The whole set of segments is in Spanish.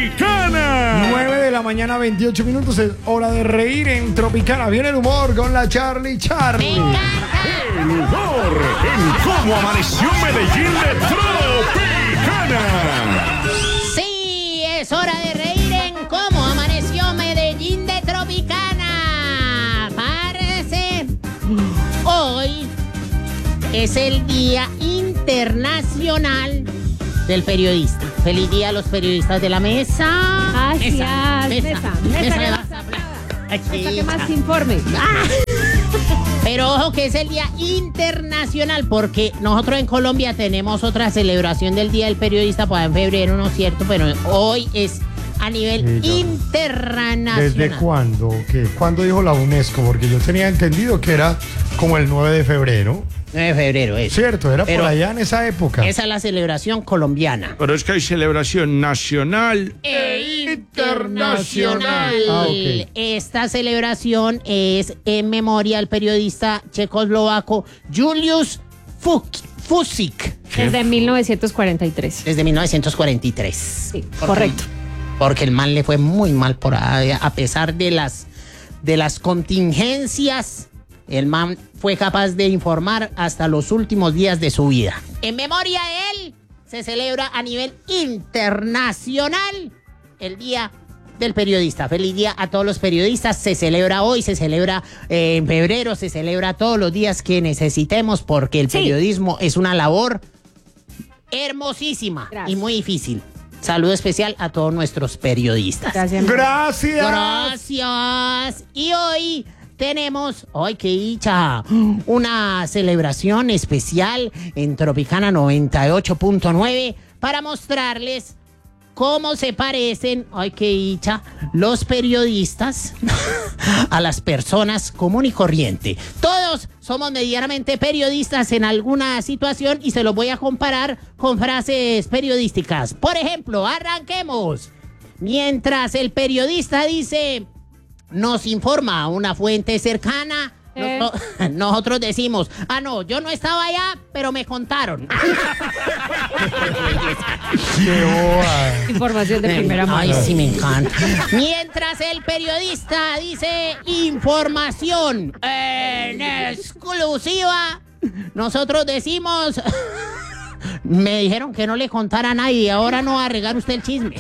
Tropicana. 9 de la mañana, 28 minutos. Es hora de reír en Tropicana. Viene el humor con la Charlie. El humor en cómo amaneció Medellín de Tropicana. Sí, es hora de reír en cómo amaneció Medellín de Tropicana. Parce, hoy es el Día Internacional del Periodista. Feliz día a los periodistas de la mesa. Gracias. Mesa. ¿Qué más informe? Pero ojo que es el Día Internacional porque nosotros en Colombia tenemos otra celebración del Día del Periodista, pues en febrero, ¿no es cierto? Pero hoy es a nivel internacional. ¿Desde cuándo? ¿Qué? ¿Cuándo dijo la UNESCO? Porque yo tenía entendido que era como el 9 de febrero. 9 de febrero, eso. Cierto, era Pero por allá en esa época. Esa es la celebración colombiana. Pero es que hay celebración nacional E internacional. Ok. Esta celebración es en memoria al periodista checoslovaco Julius Fusik. Desde 1943. Desde 1943. Sí, correcto. Porque el man le fue muy mal por ahí, a pesar de las contingencias. El man fue capaz de informar hasta los últimos días de su vida. En memoria de él, se celebra a nivel internacional el Día del Periodista. Feliz día a todos los periodistas. Se celebra hoy, se celebra en febrero, se celebra todos los días que necesitemos porque el periodismo es una labor hermosísima. Gracias. Y muy difícil. Saludo especial a todos nuestros periodistas. Gracias. Gracias. Gracias. Y hoy tenemos, ¡ay, qué dicha! Una celebración especial en Tropicana 98.9 para mostrarles cómo se parecen, ¡ay, qué dicha!, los periodistas a las personas común y corriente. Todos somos medianamente periodistas en alguna situación y se los voy a comparar con frases periodísticas. Por ejemplo, arranquemos. Mientras el periodista dice: nos informa una fuente cercana, nosotros decimos: ah, no, yo no estaba allá, pero me contaron. Qué boba. Información de primera mano. Ay, sí, me encanta. Mientras el periodista dice información en exclusiva, nosotros decimos: me dijeron que no le contara a nadie, ahora no va a regar usted el chisme.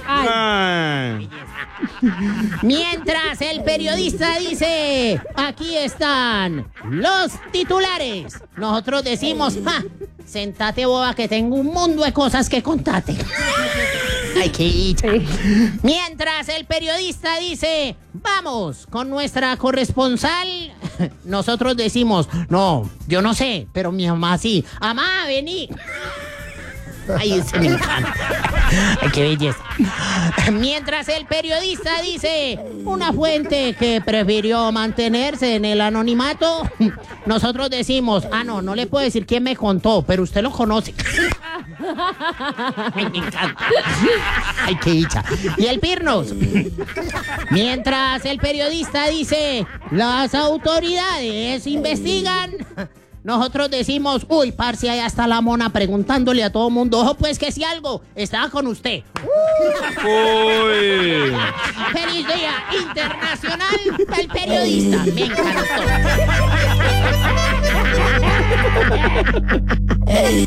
Mientras el periodista dice: aquí están los titulares, nosotros decimos: sentate, boba, que tengo un mundo de cosas que contarte. Ay, qué dicha. Mientras el periodista dice: vamos con nuestra corresponsal, nosotros decimos: no, yo no sé, pero mi mamá sí. Mamá, vení. Ay, ese me encanta. Ay, qué belleza. Mientras el periodista dice: una fuente que prefirió mantenerse en el anonimato, nosotros decimos: ah, no, no le puedo decir quién me contó, pero usted lo conoce. Ay, me encanta. Ay, qué dicha. Y el Pirnos. Mientras el periodista dice: las autoridades investigan, nosotros decimos: uy, parce, allá está la mona preguntándole a todo mundo. Ojo, pues, que si algo estaba con usted. Uy. ¡Feliz Día Internacional del Periodista! Me encantó.